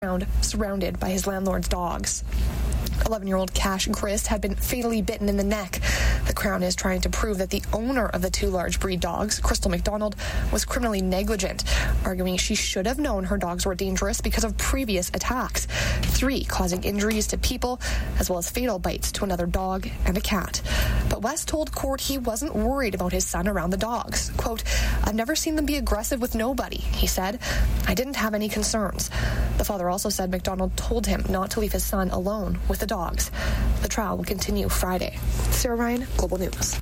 surrounded by his landlord's dogs. 11-year-old Cash Grist had been fatally bitten in the neck. The Crown is trying to prove that the owner of the two large breed dogs, Crystal McDonald, was criminally negligent, arguing she should have known her dogs were dangerous because of previous attacks, 3 causing injuries to people, as well as fatal bites to another dog and a cat. But West told court he wasn't worried about his son around the dogs. Quote, "I've never seen them be aggressive with nobody," he said. "I didn't have any concerns." The father also said McDonald told him not to leave his son alone with the dogs. The trial will continue Friday. Sarah Ryan, Global News.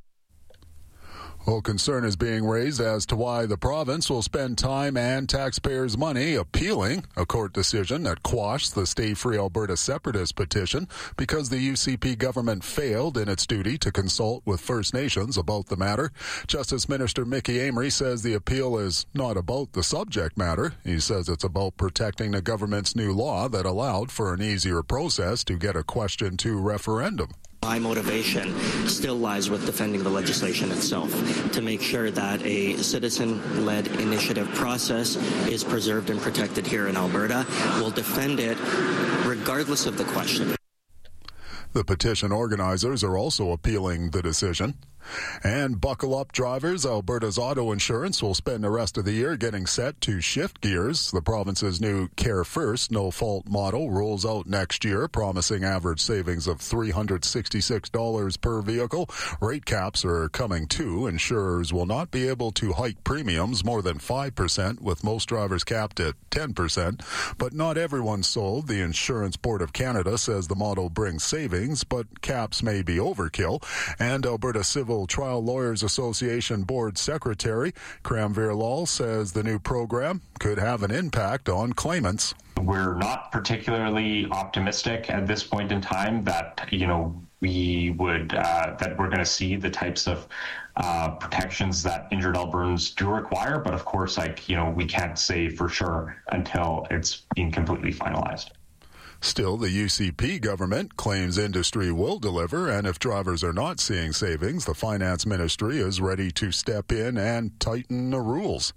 Well, concern is being raised as to why the province will spend time and taxpayers' money appealing a court decision that quashed the Stay Free Alberta separatist petition because the UCP government failed in its duty to consult with First Nations about the matter. Justice Minister Mickey Amery says the appeal is not about the subject matter. He says it's about protecting the government's new law that allowed for an easier process to get a question to referendum. My motivation still lies with defending the legislation itself, to make sure that a citizen-led initiative process is preserved and protected here in Alberta. We'll defend it regardless of the question. The petition organizers are also appealing the decision. And buckle up, drivers. Alberta's auto insurance will spend the rest of the year getting set to shift gears. The province's new Care First no-fault model rolls out next year, promising average savings of $366 per vehicle. Rate caps are coming too. Insurers will not be able to hike premiums more than 5%, with most drivers capped at 10%. But not everyone's sold. The Insurance Board of Canada says the model brings savings, but caps may be overkill. And Alberta Civil Trial Lawyers Association Board Secretary Kramveer Lal says the new program could have an impact on claimants. We're not particularly optimistic at this point in time that, we would, that we're going to see the types of protections that injured Albertans do require. But of course, we can't say for sure until it's been completely finalized. Still, the UCP government claims industry will deliver, and if drivers are not seeing savings, the Finance Ministry is ready to step in and tighten the rules.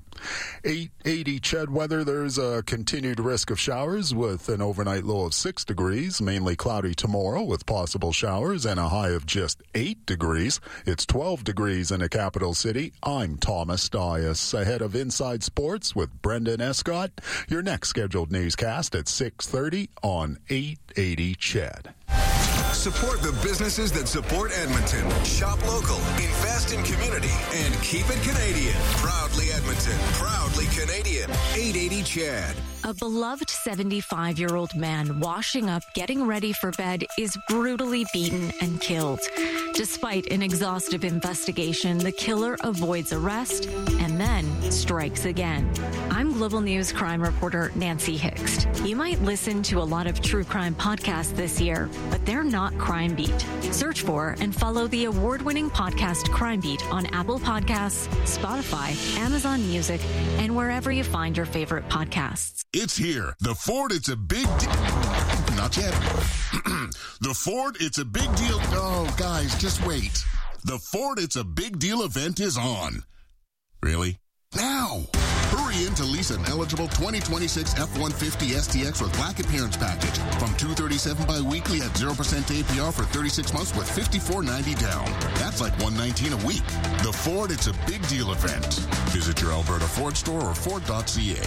880 Ched weather. There's a continued risk of showers with an overnight low of 6 degrees, mainly cloudy tomorrow with possible showers and a high of just 8 degrees. It's 12 degrees in the capital city. I'm Thomas Dias. Ahead of Inside Sports with Brendan Escott. Your next scheduled newscast at 6:30 on 880 Ched. Support the businesses that support Edmonton. Shop local, invest in community, and keep it Canadian. Proudly Edmonton, proudly Canadian. 880 Ched. A beloved 75-year-old man washing up, getting ready for bed, is brutally beaten and killed. Despite an exhaustive investigation, the killer avoids arrest and then strikes again. I'm Global News crime reporter Nancy Hixt. You might listen to a lot of true crime podcasts this year, but they're not Crime Beat. Search for and follow the award-winning podcast Crime Beat on Apple Podcasts, Spotify, Amazon Music, and wherever you find your favorite podcasts. It's here. The Ford, it's a big Not yet. The Ford, it's a big deal. Oh, guys, just wait. The Ford, it's a big deal event is on. Really? Now! Hurry in to lease an eligible 2026 F-150 STX with Black Appearance Package from $237 bi-weekly at 0% APR for 36 months with $54.90 down. That's like $119 a week. The Ford, it's a big deal event. Visit your Alberta Ford store or Ford.ca.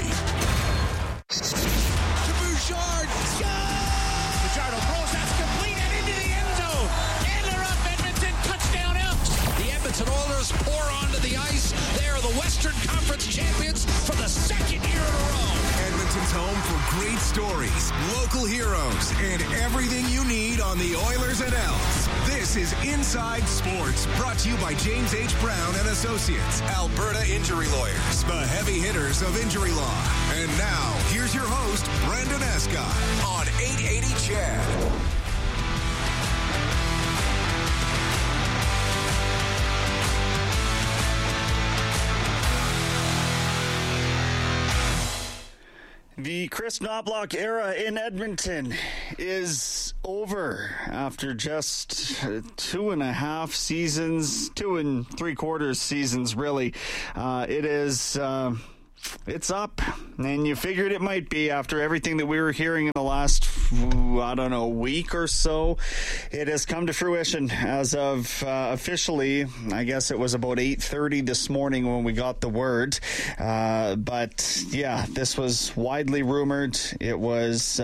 To Bouchard. Fajardo throws, that's complete and into the end zone. And they're up, Edmonton. Touchdown Elks. The Edmonton Oilers pour onto the ice. They are the Western Conference champions for the second year in a row. Edmonton's home for great stories, local heroes, and everything you need on the Oilers and Elks. This is Inside Sports, brought to you by James H. Brown and Associates, Alberta Injury Lawyers, the heavy hitters of injury law. And now, here's your host, Brendan Escott, on 880 Ched. The Chris Knobloch era in Edmonton is over after just 2.5 seasons, 2 3/4 seasons, really. It is It's up, and you figured it might be after everything that we were hearing in the last, week or so. It has come to fruition as of officially, I guess it was about 8:30 this morning when we got the word. But yeah, this was widely rumored. It was...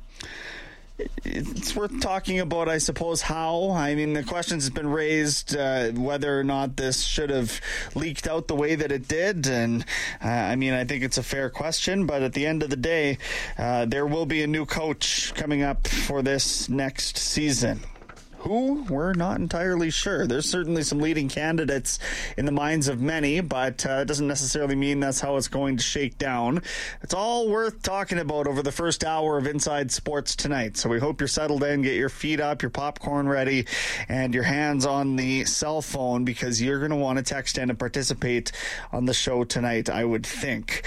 It's worth talking about, I suppose, how. I mean, the questions have been raised whether or not this should have leaked out the way that it did. And, I think it's a fair question. But at the end of the day, there will be a new coach coming up for this next season. Who? We're not entirely sure. There's certainly some leading candidates in the minds of many, but it doesn't necessarily mean that's how it's going to shake down. It's all worth talking about over the first hour of Inside Sports tonight. So we hope you're settled in, get your feet up, your popcorn ready, and your hands on the cell phone, because you're going to want to text in and participate on the show tonight, I would think.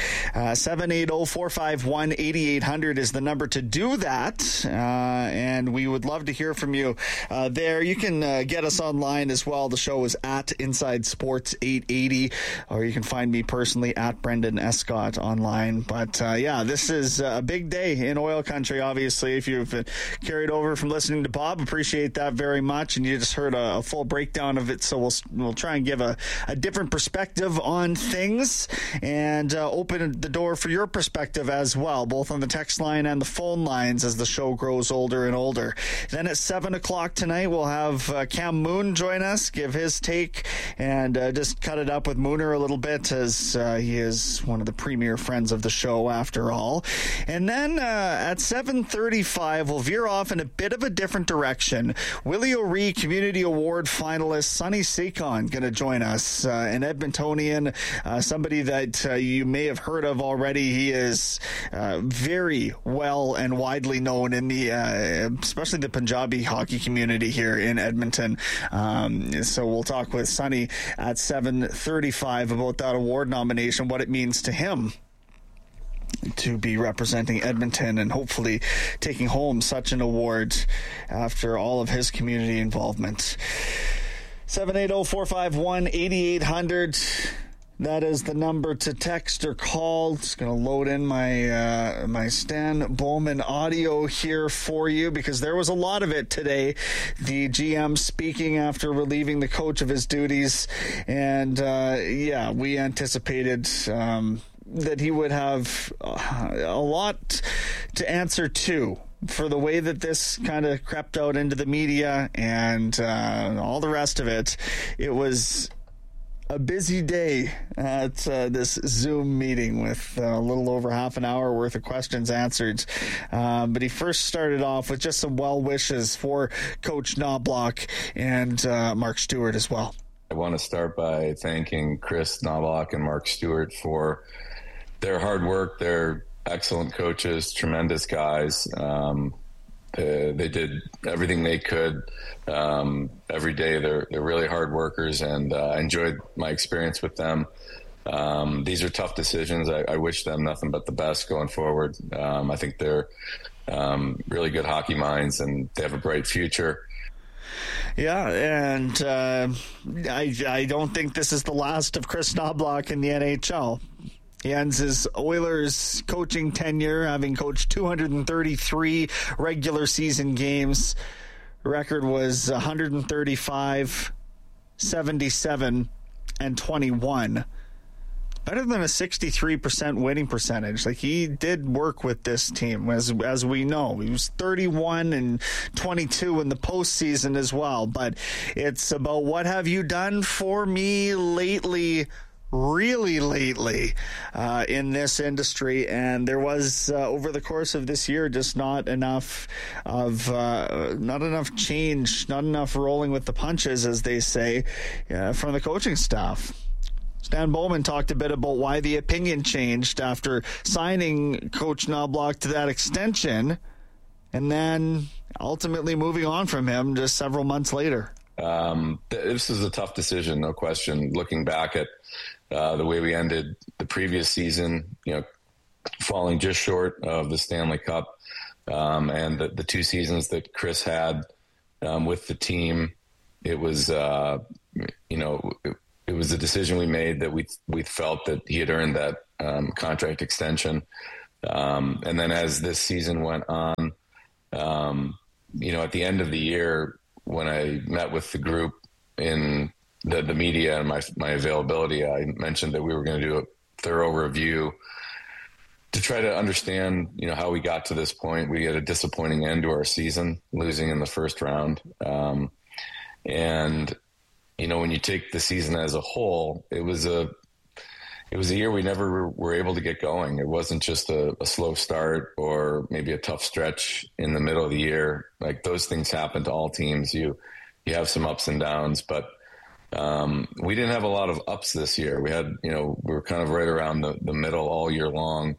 780-451-8800 is the number to do that, and we would love to hear from you. There, you can get us online as well. The show is at Inside Sports 880, or you can find me personally at Brendan Escott online. But this is a big day in oil country, obviously. If you've been carried over from listening to Bob, appreciate that very much. And you just heard a full breakdown of it, so we'll try and give a different perspective on things and open the door for your perspective as well, both on the text line and the phone lines as the show grows older and older. Then at 7 o'clock tonight, we'll have Cam Moon join us, give his take, and just cut it up with Mooner a little bit, as he is one of the premier friends of the show after all. And then at 7:35, we'll veer off in a bit of a different direction. Willie O'Ree Community Award finalist Sonny Sakon going to join us, an Edmontonian, somebody that you may have heard of already. He is very well and widely known in the especially the Punjabi hockey community here in Edmonton. So we'll talk with Sonny at 7:35 about that award nomination, what it means to him to be representing Edmonton and hopefully taking home such an award after all of his community involvement. 780-451-8800. That is the number to text or call. Just going to load in my Stan Bowman audio here for you, because there was a lot of it today. The GM speaking after relieving the coach of his duties. And, we anticipated that he would have a lot to answer to for the way that this kind of crept out into the media and all the rest of it. It was a busy day at this Zoom meeting with a little over half an hour worth of questions answered. But he first started off with just some well wishes for Coach Knobloch and Mark Stewart as well. I want to start by thanking Chris Knobloch and Mark Stewart for their hard work. They're excellent coaches, tremendous guys. They did everything they could every day. They're really hard workers, and I enjoyed my experience with them. These are tough decisions. I wish them nothing but the best going forward. I think they're really good hockey minds, and they have a bright future. Yeah, and I don't think this is the last of Chris Knobloch in the NHL. He ends his Oilers coaching tenure having coached 233 regular season games. The record was 135, 77, and 21. Better than a 63% winning percentage. Like, he did work with this team, as we know. He was 31 and 22 in the postseason as well. But it's about what have you done for me lately, really lately, in this industry. And there was over the course of this year just not enough change, not enough rolling with the punches, as they say, from the coaching staff. Stan Bowman talked a bit about why the opinion changed after signing Coach Knobloch to that extension, and then ultimately moving on from him just several months later. This was a tough decision, no question. Looking back at the way we ended the previous season, falling just short of the Stanley Cup, and the two seasons that Chris had with the team, it was, it was a decision we made that we felt that he had earned that contract extension. And then as this season went on, at the end of the year, when I met with the group in the media and my availability, I mentioned that we were going to do a thorough review to try to understand, how we got to this point. We had a disappointing end to our season, losing in the first round. And when you take the season as a whole, it was a year we never were able to get going. It wasn't just a slow start or maybe a tough stretch in the middle of the year. Like, those things happen to all teams. You have some ups and downs, but we didn't have a lot of ups this year. We had, we were kind of right around the middle all year long.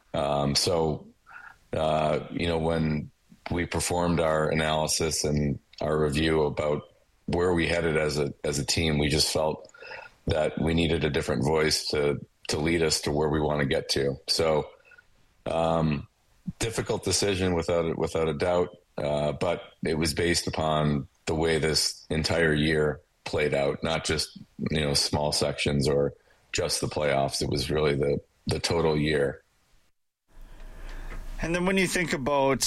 When we performed our analysis and our review about where we headed as a team, we just felt that we needed a different voice to lead us to where we want to get to. So, difficult decision without a doubt. But it was based upon the way this entire year played out, not just, small sections or just the playoffs. It was really the total year. And then when you think about,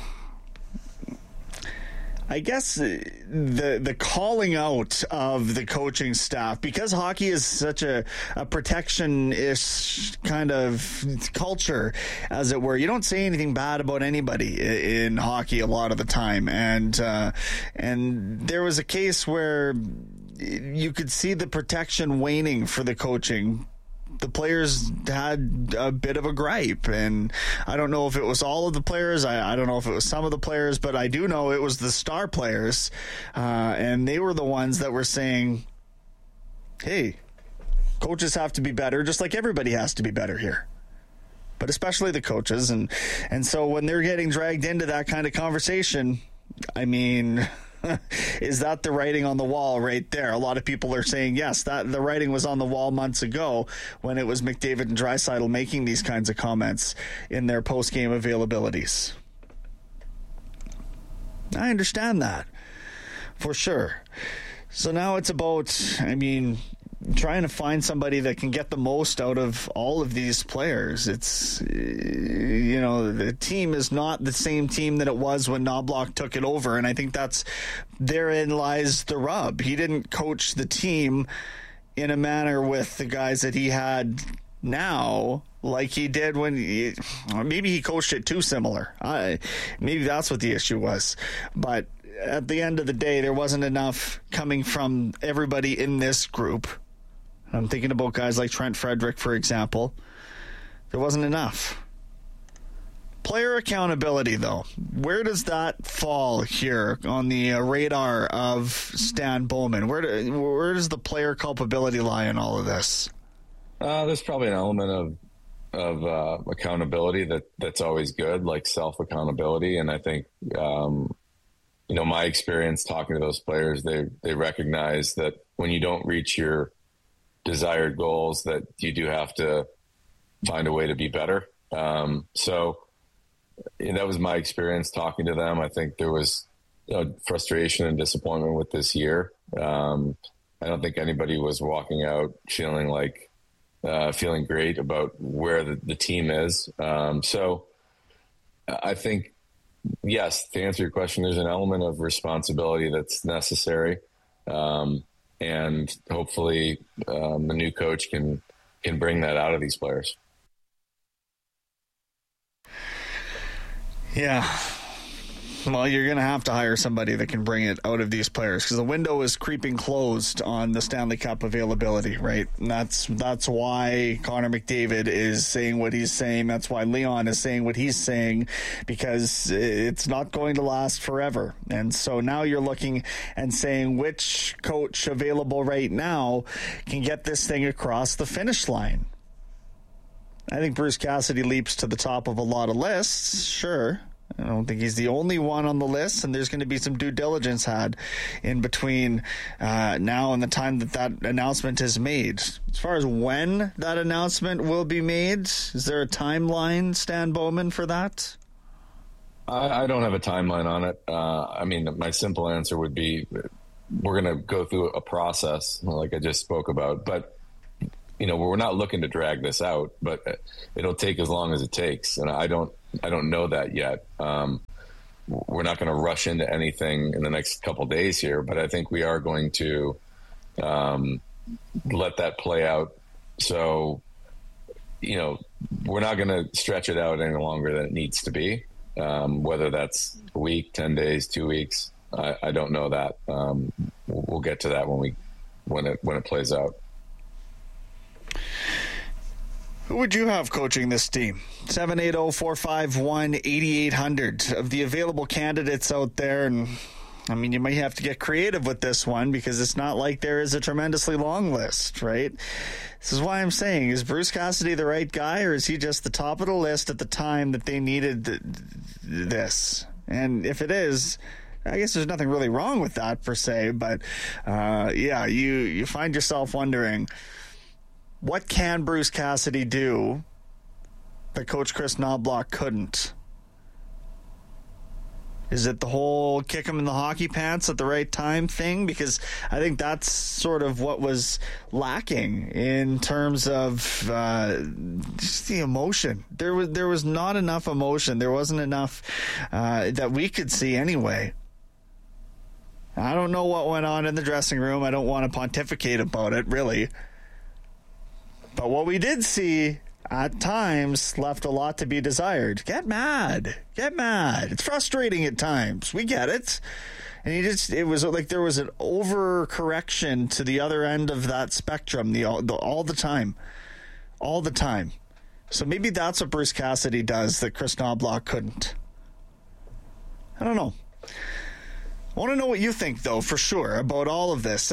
I guess, the calling out of the coaching staff, because hockey is such a protection-ish kind of culture, as it were. You don't say anything bad about anybody in hockey a lot of the time. And there was a case where you could see the protection waning for the coaching. The players had a bit of a gripe, and I don't know if it was all of the players. I don't know if it was some of the players, but I do know it was the star players, and they were the ones that were saying, hey, coaches have to be better, just like everybody has to be better here, but especially the coaches. And so when they're getting dragged into that kind of conversation, I mean, is that the writing on the wall right there? A lot of people are saying yes, that the writing was on the wall months ago when it was McDavid and Draisaitl making these kinds of comments in their post-game availabilities. I understand that for sure. So now it's about, trying to find somebody that can get the most out of all of these players. It's, the team is not the same team that it was when Knoblauch took it over, and I think therein lies the rub. He didn't coach the team in a manner with the guys that he had now like he did when maybe he coached it too similar. Maybe that's what the issue was. But at the end of the day, there wasn't enough coming from everybody in this group. I'm thinking about guys like Trent Frederick, for example. There wasn't enough. Player accountability, though. Where does that fall here on the radar of Stan Bowman? Where does the player culpability lie in all of this? There's probably an element of accountability that's always good, like self-accountability. And I think, my experience talking to those players, they recognize that when you don't reach your desired goals, that you do have to find a way to be better. So that was my experience talking to them. I think there was frustration and disappointment with this year. I don't think anybody was walking out feeling great about where the team is. So I think, yes, to answer your question, there's an element of responsibility that's necessary. And hopefully the new coach can bring that out of these players. Yeah. Well, you're going to have to hire somebody that can bring it out of these players, because the window is creeping closed on the Stanley Cup availability, right? And that's why Connor McDavid is saying what he's saying. That's why Leon is saying what he's saying, because it's not going to last forever. And so now you're looking and saying which coach available right now can get this thing across the finish line. I think Bruce Cassidy leaps to the top of a lot of lists, sure. I don't think he's the only one on the list, and there's going to be some due diligence had in between now and the time that announcement is made. As far as when that announcement will be made, is there a timeline, Stan Bowman, for that? I don't have a timeline on it. My simple answer would be we're going to go through a process like I just spoke about. But we're not looking to drag this out, but it'll take as long as it takes. And I don't know that yet. We're not going to rush into anything in the next couple of days here, but I think we are going to let that play out. So, we're not going to stretch it out any longer than it needs to be. Whether that's a week, 10 days, 2 weeks, I don't know that. We'll get to that when it plays out. Who would you have coaching this team? 780-451-8800 of the available candidates out there. And I mean, you might have to get creative with this one because it's not like there is a tremendously long list, right? This is why I'm saying, is Bruce Cassidy the right guy, or is he just the top of the list at the time that they needed this? And if it is, I guess there's nothing really wrong with that per se, but you find yourself wondering, what can Bruce Cassidy do that Coach Chris Knobloch couldn't? Is it the whole kick him in the hockey pants at the right time thing? Because I think that's sort of what was lacking in terms of just the emotion. There was not enough emotion. There wasn't enough that we could see anyway. I don't know what went on in the dressing room. I don't want to pontificate about it, really. But what we did see at times left a lot to be desired. Get mad. It's frustrating at times. We get it. And it was like there was an overcorrection to the other end of that spectrum all the time. All the time. So maybe that's what Bruce Cassidy does that Chris Knobloch couldn't. I don't know. I want to know what you think, though, for sure, about all of this.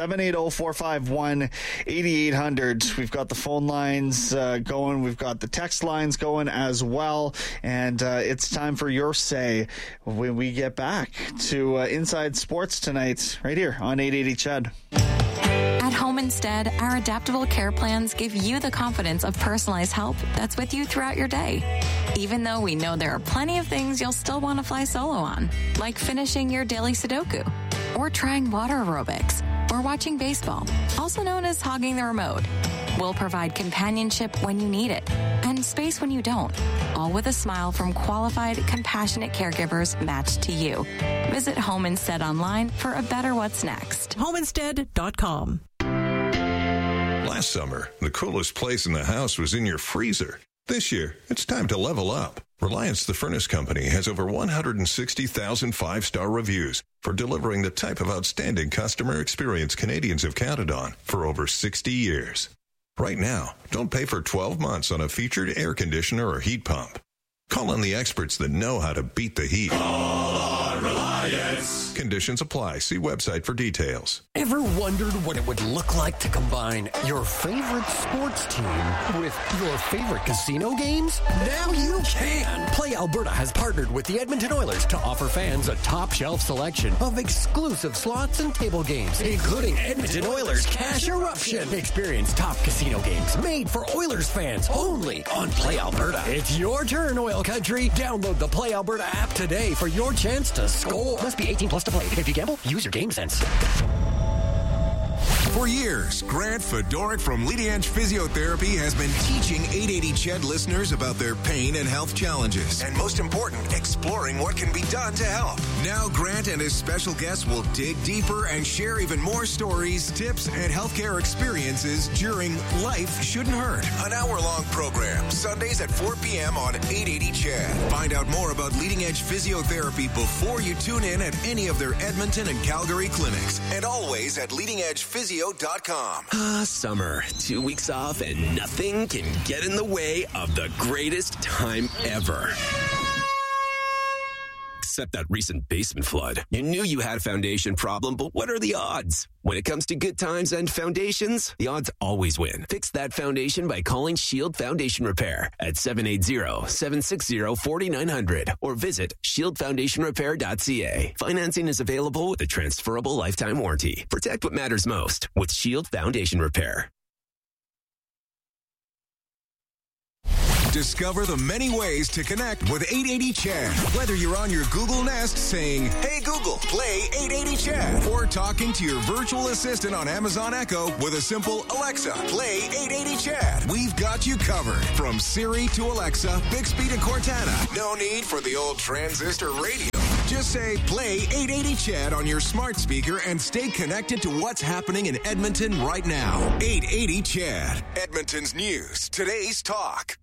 780-451-8800. We've got the phone lines going. We've got the text lines going as well. And it's time for your say when we get back to Inside Sports tonight, right here on 880 CHED. At Home Instead, our adaptable care plans give you the confidence of personalized help that's with you throughout your day. Even though we know there are plenty of things you'll still want to fly solo on, like finishing your daily Sudoku, or trying water aerobics, or watching baseball, also known as hogging the remote. We'll provide companionship when you need it, and space when you don't, all with a smile from qualified, compassionate caregivers matched to you. Visit Home Instead online for a better what's next. HomeInstead.com. Last summer, the coolest place in the house was in your freezer. This year, it's time to level up. Reliance the Furnace Company has over 160,000 five-star reviews for delivering the type of outstanding customer experience Canadians have counted on for over 60 years. Right now, don't pay for 12 months on a featured air conditioner or heat pump. Call on the experts that know how to beat the heat. Call on Reliance. Conditions apply. See website for details. Ever wondered what it would look like to combine your favorite sports team with your favorite casino games? Now you can! Play Alberta has partnered with the Edmonton Oilers to offer fans a top-shelf selection of exclusive slots and table games, including Edmonton Oilers Cash Eruption. Experience top casino games made for Oilers fans only on Play Alberta. It's your turn, Oil Country. Download the Play Alberta app today for your chance to score. Must be 18 plus to play. If you gamble, use your game sense. For years, Grant Fedoruk from Leading Edge Physiotherapy has been teaching 880 CHED listeners about their pain and health challenges, and most important, exploring what can be done to help. Now Grant and his special guests will dig deeper and share even more stories, tips, and healthcare experiences during Life Shouldn't Hurt, an hour-long program, Sundays at 4 p.m. on 880 CHED. Find out more about Leading Edge Physiotherapy before you tune in at any of their Edmonton and Calgary clinics, and always at leadingedgephysio.com. Summer. 2 weeks off and nothing can get in the way of the greatest time ever. Except that recent basement flood. You knew you had a foundation problem, but what are the odds? When it comes to good times and foundations, the odds always win. Fix that foundation by calling Shield Foundation Repair at 780-760-4900 or visit shieldfoundationrepair.ca. Financing is available with a transferable lifetime warranty. Protect what matters most with Shield Foundation Repair. Discover the many ways to connect with 880 Chad. Whether you're on your Google Nest saying, "Hey Google, play 880 Chad," or talking to your virtual assistant on Amazon Echo with a simple "Alexa, play 880 Chad." We've got you covered. From Siri to Alexa, Bixby to Cortana. No need for the old transistor radio. Just say, "Play 880 Chad" on your smart speaker and stay connected to what's happening in Edmonton right now. 880 Chad. Edmonton's news. Today's talk.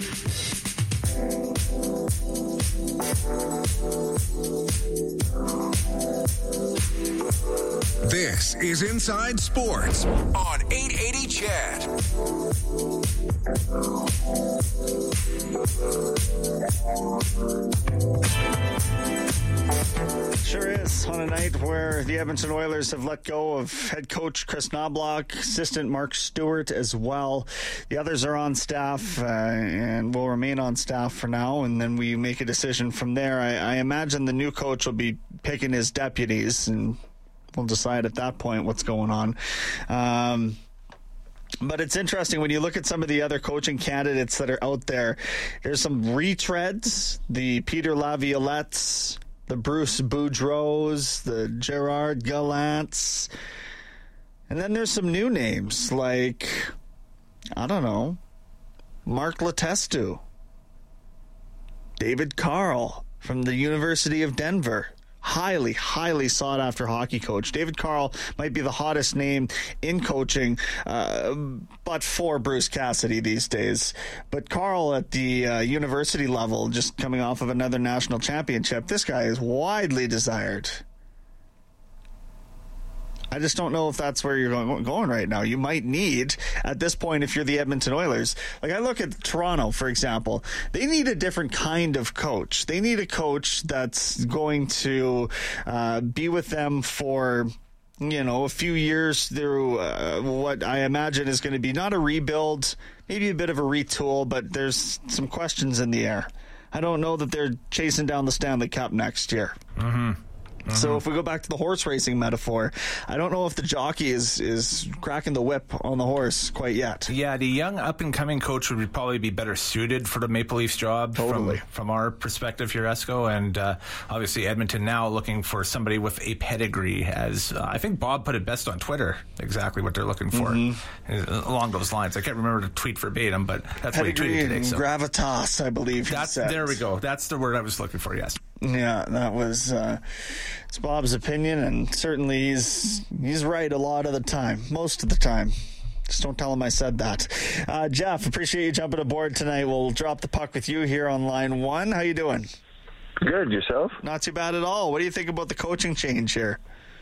This is Inside Sports on 880 Chad. Sure is, on a night where the Edmonton Oilers have let go of head coach Chris Knoblauch, assistant Mark Stewart as well. The others are on staff and will remain on staff for now, and then we make a decision from there. I imagine the new coach will be picking his deputies, and we'll decide at that point what's going on. But it's interesting when you look at some of the other coaching candidates that are out there. There's some retreads, the Peter Laviolettes, the Bruce Boudreaux, the Gerard Gallants. And then there's some new names like, I don't know, Mark Letestu, David Carl from the University of Denver. Highly, highly sought-after hockey coach. David Carl might be the hottest name in coaching, but for Bruce Cassidy these days. But Carl at the university level, just coming off of another national championship, this guy is widely desired. I just don't know if that's where you're going right now. You might need, at this point, if you're the Edmonton Oilers. Like, I look at Toronto, for example. They need a different kind of coach. They need a coach that's going to be with them for, a few years through what I imagine is going to be not a rebuild, maybe a bit of a retool, but there's some questions in the air. I don't know that they're chasing down the Stanley Cup next year. Mm-hmm. So if we go back to the horse racing metaphor, I don't know if the jockey is cracking the whip on the horse quite yet. Yeah, the young up-and-coming coach would probably be better suited for the Maple Leafs job from our perspective here, Esco. And obviously Edmonton now looking for somebody with a pedigree, as I think Bob put it best on Twitter, exactly what they're looking for along those lines. I can't remember the tweet verbatim, but that's pedigree what he tweeted today. So. Gravitas, I believe he said. There we go. That's the word I was looking for, yes. Yeah, that was it's Bob's opinion, and certainly he's right a lot of the time, most of the time. Just don't tell him I said that. Jeff, appreciate you jumping aboard tonight. We'll drop the puck with you here on line one. How you doing? Good, yourself? Not too bad at all. What do you think about the coaching change here?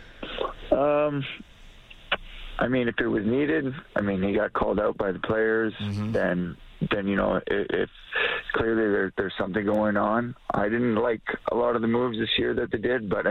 I mean, if it was needed, he got called out by the players, then if clearly there's something going on. I didn't like a lot of the moves this year that they did, but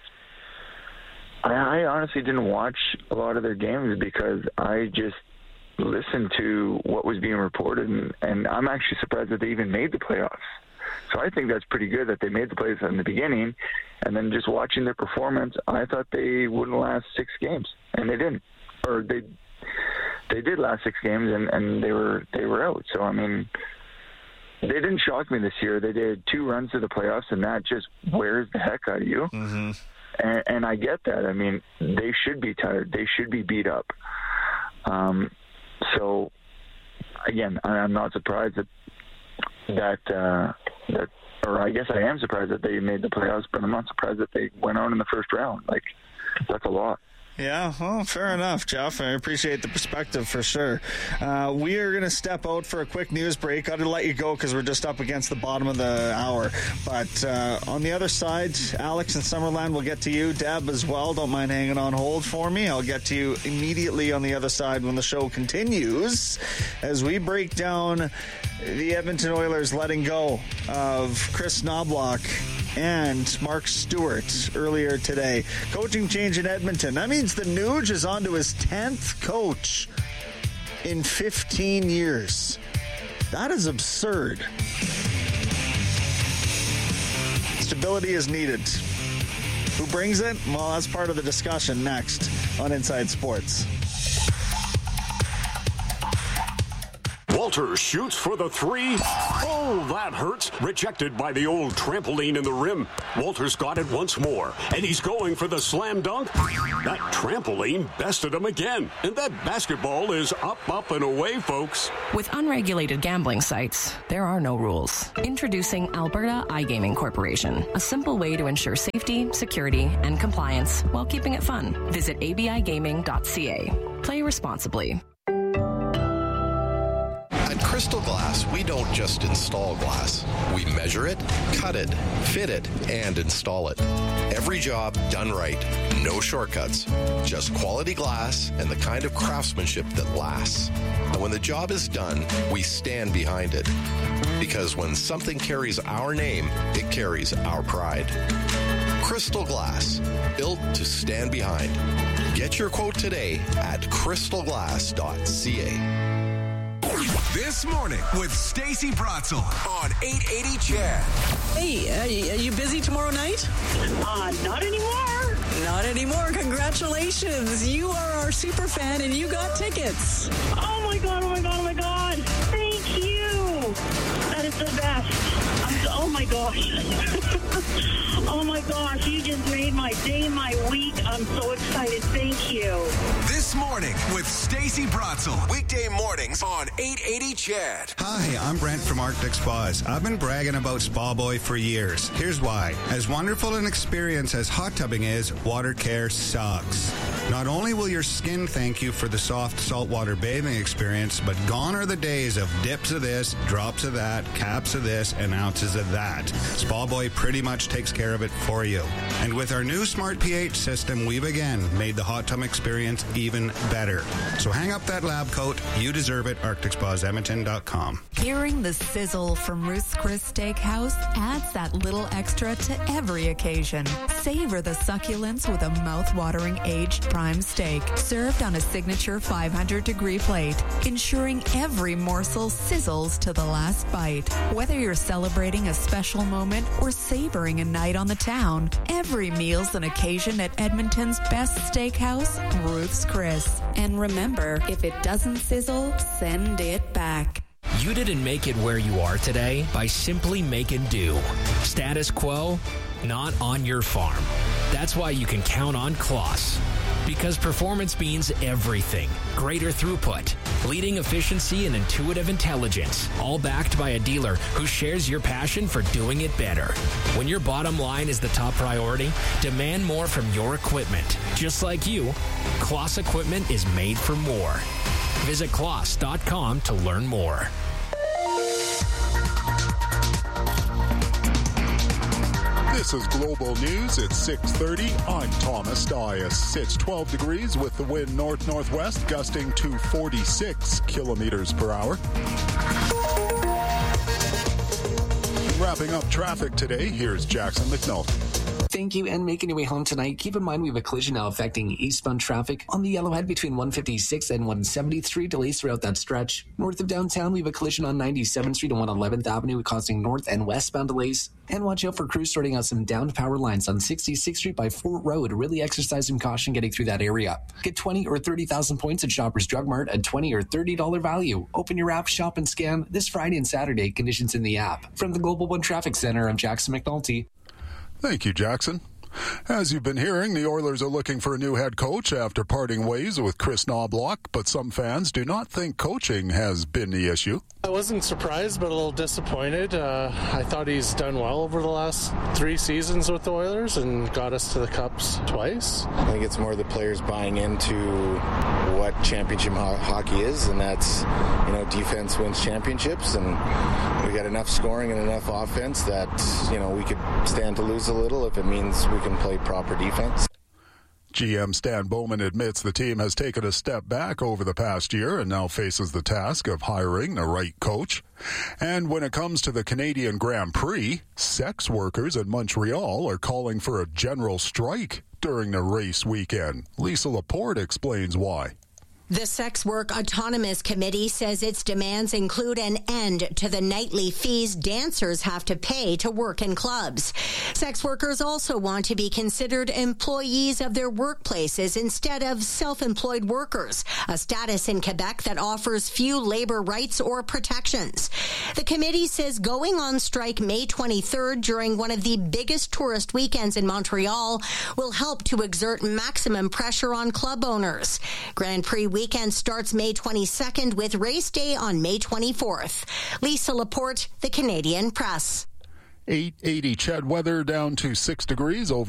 I honestly didn't watch a lot of their games because I just listened to what was being reported, and I'm actually surprised that they even made the playoffs. So I think that's pretty good that they made the playoffs in the beginning, and then just watching their performance, I thought they wouldn't last 6 games, and they didn't. Or they did last 6 games, and they were out. So they didn't shock me this year. They did 2 runs to the playoffs, and that just wears the heck out of you. Mm-hmm. And I get that. They should be tired. They should be beat up. So again, I'm not surprised that or I guess I am surprised that they made the playoffs, but I'm not surprised that they went out in the first round. That's a lot. Yeah, well, fair enough, Jeff. I appreciate the perspective for sure. We are going to step out for a quick news break. Got to let you go because we're just up against the bottom of the hour. But on the other side, Alex in Summerland will get to you. Deb as well. Don't mind hanging on hold for me. I'll get to you immediately on the other side when the show continues as we break down the Edmonton Oilers letting go of Chris Knoblauch and Mark Stewart earlier today. Coaching change in Edmonton. That means the Nuge is on to his 10th coach in 15 years. That is absurd. Stability is needed. Who brings it? Well, that's part of the discussion next on Inside Sports. Walters shoots for the three. Oh, that hurts. Rejected by the old trampoline in the rim. Walters got it once more, and he's going for the slam dunk. That trampoline bested him again, and that basketball is up, and away, folks. With unregulated gambling sites, there are no rules. Introducing Alberta iGaming Corporation, a simple way to ensure safety, security, and compliance while keeping it fun. Visit abigaming.ca. Play responsibly. At Crystal Glass, we don't just install glass. We measure it, cut it, fit it, and install it. Every job done right. No shortcuts. Just quality glass and the kind of craftsmanship that lasts. And when the job is done, we stand behind it. Because when something carries our name, it carries our pride. Crystal Glass, built to stand behind. Get your quote today at crystalglass.ca. This morning with Stacey Bratzel on 880 CHED. Hey, are you busy tomorrow night? Not anymore. Not anymore. Congratulations. You are our super fan and you got tickets. Oh my God. Thank you. That is the best. Oh my gosh. Oh my gosh. You just made my day, my week. I'm so excited. Thank you. This morning with Stacey Bratzel. Weekday mornings on 880 CHED. Hi, I'm Brent from Arctic Spas. I've been bragging about Spa Boy for years. Here's why. As wonderful an experience as hot tubbing is, water care sucks. Not only will your skin thank you for the soft saltwater bathing experience, but gone are the days of dips of this, drops of that, caps of this, and ounces of that. Spa Boy pretty much takes care of it for you. And with our new Smart pH system, we've again made the hot tub experience even better. So hang up that lab coat. You deserve it. ArcticSpasEdmonton.com. Hearing the sizzle from Ruth's Chris Steakhouse adds that little extra to every occasion. Savor the succulence with a mouth-watering aged prime steak served on a signature 500-degree plate, ensuring every morsel sizzles to the last bite. Whether you're celebrating a special moment or savoring a night on the town, every meal's an occasion at Edmonton's best steakhouse, Ruth's Chris. And remember, if it doesn't sizzle, send it back. You didn't make it where you are today by simply making do. Status quo, not on your farm. That's why you can count on Kloss. Because performance means everything. Greater throughput, leading efficiency, and intuitive intelligence. All backed by a dealer who shares your passion for doing it better. When your bottom line is the top priority, demand more from your equipment. Just like you, Kloss equipment is made for more. Visit Kloss.com to learn more. This is Global News at 6:30. I'm Thomas Dias. It's 12 degrees with the wind north-northwest gusting to 46 kilometers per hour. Wrapping up traffic today, here's Jackson McNulty. Thank you, and making your way home tonight, keep in mind we have a collision now affecting eastbound traffic on the Yellowhead between 156 and 173, delays throughout that stretch. North of downtown, we have a collision on 97th Street and 111th Avenue causing north and westbound delays. And watch out for crews sorting out some downed power lines on 66th Street by Fort Road. Really exercise some caution getting through that area. Get 20 or 30,000 points at Shoppers Drug Mart at $20 or $30 value. Open your app, shop, and scan this Friday and Saturday. Conditions in the app. From the Global One Traffic Center, I'm Jackson McNulty. Thank you, Jackson. As you've been hearing, the Oilers are looking for a new head coach after parting ways with Chris Knobloch, but some fans do not think coaching has been the issue. I wasn't surprised, but a little disappointed. I thought he's done well over the last 3 seasons with the Oilers and got us to the Cups twice. I think it's more the players buying into what championship hockey is, and that's, defense wins championships, and we got enough scoring and enough offense that, we could stand to lose a little if it means we can play proper defense. GM Stan Bowman admits the team has taken a step back over the past year and now faces the task of hiring the right coach. And when it comes to the Canadian Grand Prix, sex workers in Montreal are calling for a general strike during the race weekend. Lisa Laporte explains why. The Sex Work Autonomous Committee says its demands include an end to the nightly fees dancers have to pay to work in clubs. Sex workers also want to be considered employees of their workplaces instead of self-employed workers, a status in Quebec that offers few labor rights or protections. The committee says going on strike May 23rd during one of the biggest tourist weekends in Montreal will help to exert maximum pressure on club owners. Grand Prix weekend starts May 22nd with race day on May 24th. Lisa Laporte, The Canadian Press. 880 Ched weather down to 6 degrees over